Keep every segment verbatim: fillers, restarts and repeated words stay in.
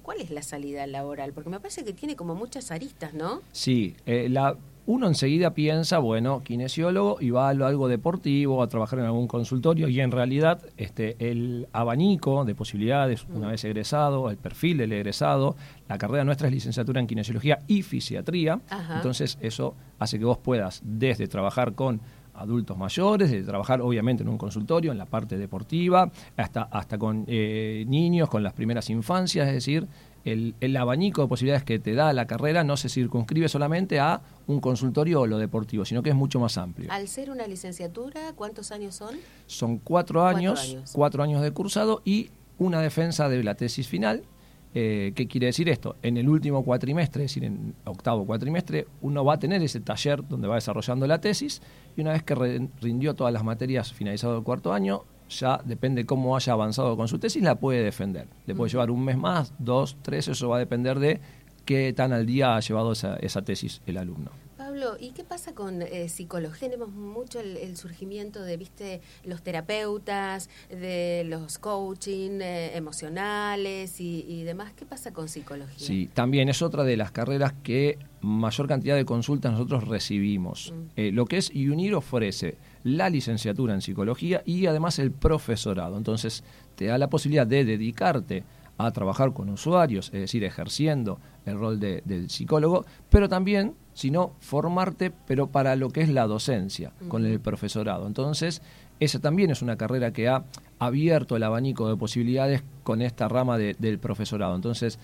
¿cuál es la salida laboral? Porque me parece que tiene como muchas aristas, ¿no? Sí, eh, la... Uno enseguida piensa, bueno, kinesiólogo y va a algo deportivo, a trabajar en algún consultorio y en realidad este, el abanico de posibilidades, una vez egresado, el perfil del egresado, la carrera nuestra es licenciatura en kinesiología y fisiatría. Ajá. Entonces eso hace que vos puedas desde trabajar con adultos mayores, de trabajar obviamente en un consultorio, en la parte deportiva, hasta, hasta con eh, niños, con las primeras infancias, es decir, el, el abanico de posibilidades que te da la carrera no se circunscribe solamente a un consultorio o lo deportivo, sino que es mucho más amplio. Al ser una licenciatura, ¿cuántos años son? Son cuatro años, cuatro años, cuatro años de cursado y una defensa de la tesis final. Eh, ¿Qué quiere decir esto? En el último cuatrimestre, es decir, en octavo cuatrimestre, uno va a tener ese taller donde va desarrollando la tesis y una vez que re- rindió todas las materias finalizado el cuarto año, ya depende cómo haya avanzado con su tesis, la puede defender. Le puede uh-huh. llevar un mes más, dos, tres, eso va a depender de qué tan al día ha llevado esa, esa tesis el alumno. Pablo, ¿y qué pasa con eh, psicología? Tenemos mucho el, el surgimiento de, viste, los terapeutas, de los coaching eh, emocionales y, y demás. ¿Qué pasa con psicología? Sí, también es otra de las carreras que mayor cantidad de consultas nosotros recibimos. Mm. Eh, lo que es UNIR ofrece la licenciatura en psicología y además el profesorado. Entonces te da la posibilidad de dedicarte a trabajar con usuarios, es decir, ejerciendo el rol de, del psicólogo, pero también, si no, formarte, pero para lo que es la docencia, uh-huh. con el profesorado. Entonces, esa también es una carrera que ha abierto el abanico de posibilidades con esta rama de, del profesorado. Entonces,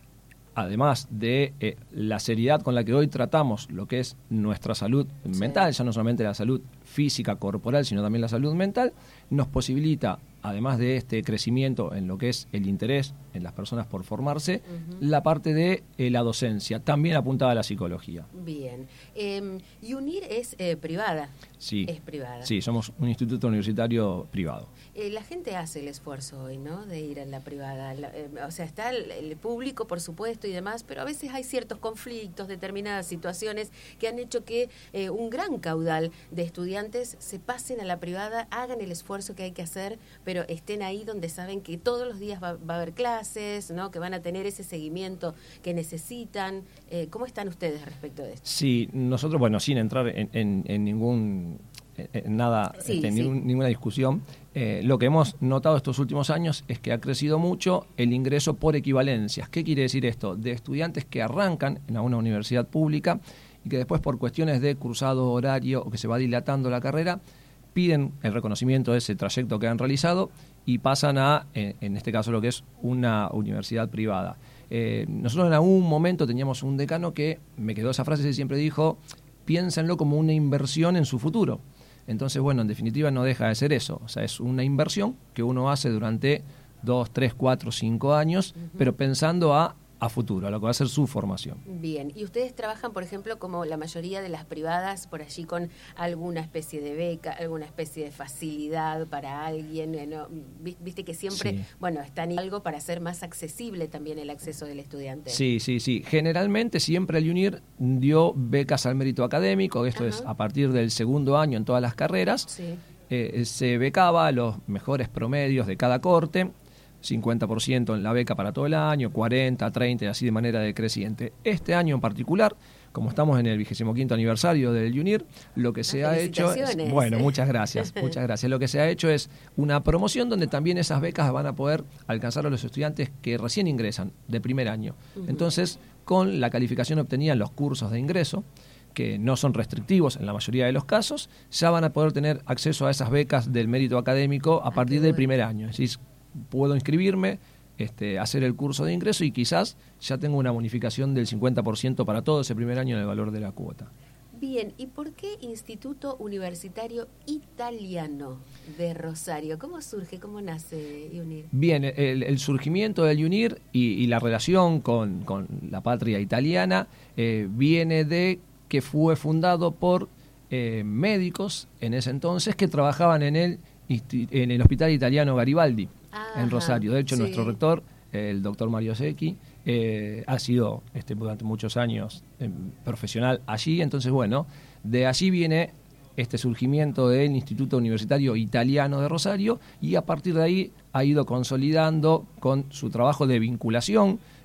además de eh, la seriedad con la que hoy tratamos lo que es nuestra salud sí. mental, ya no solamente la salud física, corporal, sino también la salud mental, nos posibilita, además de este crecimiento en lo que es el interés en las personas por formarse, uh-huh. la parte de eh, la docencia, también apuntada a la psicología. Bien. Eh, UNIR es eh, privada. Sí. Es privada. Sí, somos un instituto universitario privado. Eh, la gente hace el esfuerzo hoy, ¿no?, de ir a la privada. La, eh, o sea, está el, el público, por supuesto, y demás, pero a veces hay ciertos conflictos, determinadas situaciones que han hecho que eh, un gran caudal de estudiantes se pasen a la privada, hagan el esfuerzo que hay que hacer, pero estén ahí donde saben que todos los días va, va a haber clases, ¿no?, que van a tener ese seguimiento que necesitan. Eh, ¿Cómo están ustedes respecto de esto? Sí, nosotros, bueno, sin entrar en, en, en ningún... En nada, sí, este, sí. Ningún, ninguna discusión. Eh, lo que hemos notado estos últimos años es que ha crecido mucho el ingreso por equivalencias. ¿Qué quiere decir esto? De estudiantes que arrancan en una universidad pública y que después, por cuestiones de cursado horario o que se va dilatando la carrera, piden el reconocimiento de ese trayecto que han realizado y pasan a, en, en este caso, lo que es una universidad privada. Eh, nosotros en algún momento teníamos un decano que me quedó esa frase que siempre dijo: piénsenlo como una inversión en su futuro. Entonces, bueno, en definitiva no deja de ser eso. O sea, es una inversión que uno hace durante dos, tres, cuatro, cinco años, uh-huh. pero pensando a, a futuro, a lo que va a ser su formación. Bien. ¿Y ustedes trabajan, por ejemplo, como la mayoría de las privadas, por allí con alguna especie de beca, alguna especie de facilidad para alguien? ¿No? Viste que siempre, sí. bueno, están en algo para hacer más accesible también el acceso del estudiante. Sí, sí, sí. Generalmente siempre el UNIR dio becas al mérito académico, esto Ajá. es a partir del segundo año en todas las carreras. Sí. Eh, se becaba a los mejores promedios de cada corte, cincuenta por ciento en la beca para todo el año, cuarenta, treinta y así de manera decreciente. Este año en particular, como estamos en el vigésimo quinto aniversario del UNIR, lo que se ha hecho es, bueno, muchas gracias, muchas gracias. Lo que se ha hecho es una promoción donde también esas becas van a poder alcanzar a los estudiantes que recién ingresan de primer año. Uh-huh. Entonces, con la calificación obtenida en los cursos de ingreso, que no son restrictivos en la mayoría de los casos, ya van a poder tener acceso a esas becas del mérito académico a partir del primer año. Es decir, puedo inscribirme, este, hacer el curso de ingreso y quizás ya tengo una bonificación del cincuenta por ciento para todo ese primer año en el valor de la cuota. Bien, ¿y por qué Instituto Universitario Italiano de Rosario? ¿Cómo surge, cómo nace UNIR? Bien, el, el surgimiento del UNIR y, y la relación con, con la patria italiana eh, viene de que fue fundado por eh, médicos en ese entonces que trabajaban en el, en el Hospital Italiano Garibaldi. Ajá, en Rosario. De hecho, sí. nuestro rector, el doctor Mario Secchi, eh, ha sido este, durante muchos años eh, profesional allí. Entonces, bueno, de allí viene este surgimiento del Instituto Universitario Italiano de Rosario y a partir de ahí ha ido consolidando con su trabajo de vinculación